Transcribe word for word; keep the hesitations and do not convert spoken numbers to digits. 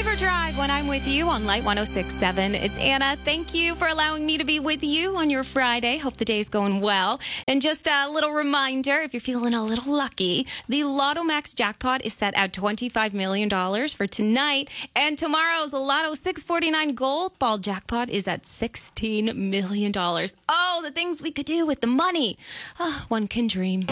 River Drive when I'm with you on Light one oh six point seven. It's Anna. Thank you for allowing me to be with you on your Friday. Hope the day's going well. And just a little reminder, if you're feeling a little lucky, the Lotto Max jackpot is set at twenty-five million dollars for tonight. And tomorrow's Lotto six forty-nine Gold Ball jackpot is at sixteen million dollars. Oh, the things we could do with the money. Oh, one can dream.